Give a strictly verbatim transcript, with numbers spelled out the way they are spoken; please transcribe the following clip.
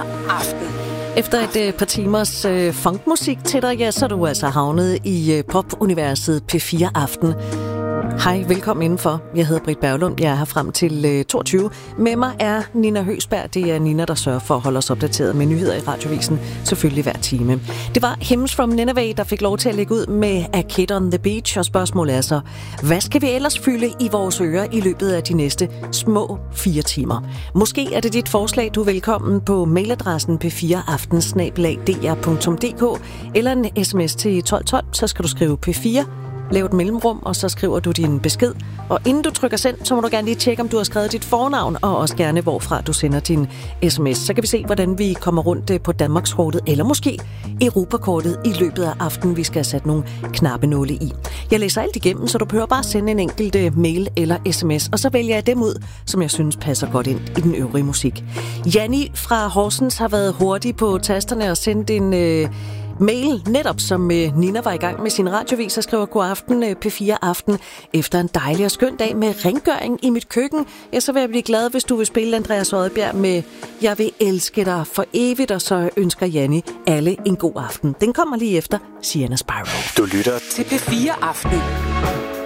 Aften. Efter et øh, par timers øh, funkmusik til dig, ja, så er du altså havnet i øh, popuniverset P fire Aften. Hej, velkommen indenfor. Jeg hedder Britt Berglund. Jeg er her frem til øh, toogtyve. Med mig er Nina Høgsberg. Det er Nina, der sørger for at holde os opdateret med nyheder i Radiovisen, selvfølgelig hver time. Det var Hymns from Nineveh, der fik lov til at lægge ud med A Kid on the Beach, og spørgsmålet er så, hvad skal vi ellers fylde i vores ører i løbet af de næste små fire timer? Måske er det dit forslag, du er velkommen på mailadressen p fire aften snabel-a d r punktum d k eller en sms til tolv tolv, så skal du skrive P fire, lav et mellemrum, og så skriver du din besked. Og inden du trykker send, så må du gerne lige tjekke, om du har skrevet dit fornavn, og også gerne, hvorfra du sender din sms. Så kan vi se, hvordan vi kommer rundt på Danmarkskortet, eller måske Europakortet i løbet af aftenen. Vi skal have sat nogle knappenåle i. Jeg læser alt igennem, så du behøver bare sende en enkelt mail eller sms, og så vælger jeg dem ud, som jeg synes passer godt ind i den øvrige musik. Janni fra Horsens har været hurtig på tasterne og sendt en øh, mail, netop som øh, Nina var i gang med sin radiovis og skriver: God aften, øh, P fire Aften. Efter en dejlig og skøn dag med rengøring i mit køkken, ja, så vil jeg blive glad, hvis du vil spille Andreas Odbjerg med Jeg vil elske dig for evigt, og så ønsker Janni alle en god aften. Den kommer lige efter Sienna Spyro. Du lytter til P fire Aften.